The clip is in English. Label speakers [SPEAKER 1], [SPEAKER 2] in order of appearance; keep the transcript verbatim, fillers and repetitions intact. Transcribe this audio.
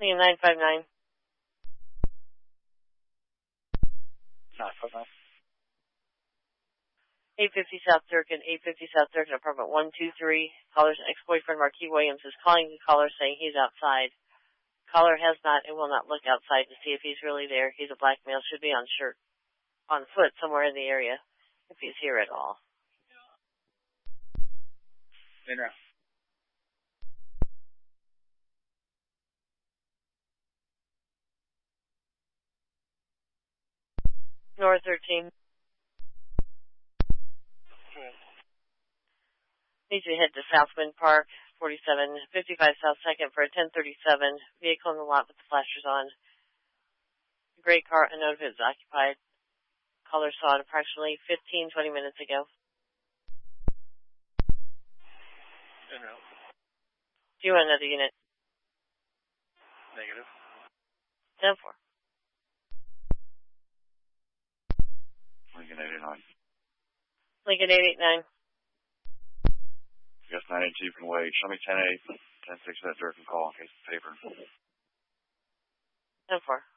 [SPEAKER 1] nine five nine.
[SPEAKER 2] nine five nine.
[SPEAKER 1] eight fifty South Durkin, eight fifty South Durkin, apartment one two three. Caller's ex-boyfriend, Marquis Williams, is calling the caller saying he's outside. Caller has not and will not look outside to see if he's really there. He's a black male, should be on shirt, on foot somewhere in the area, if he's here at all.
[SPEAKER 2] In route.
[SPEAKER 1] North thirteen.
[SPEAKER 2] Okay.
[SPEAKER 1] Needs to head to Southwind Park, forty-seven fifty-five South second for a ten thirty-seven. Vehicle in the lot with the flashers on. Gray car, unknown if it's occupied. Caller saw it approximately fifteen, twenty minutes ago.
[SPEAKER 2] In route.
[SPEAKER 1] Do you want another unit?
[SPEAKER 2] Negative.
[SPEAKER 1] ten four.
[SPEAKER 3] Lincoln eight eight nine.
[SPEAKER 1] Lincoln eight eight nine.
[SPEAKER 3] Yes, nine eight two can wait. Show me ten eight, ten six at Durkin call in case of paper.
[SPEAKER 1] ten four.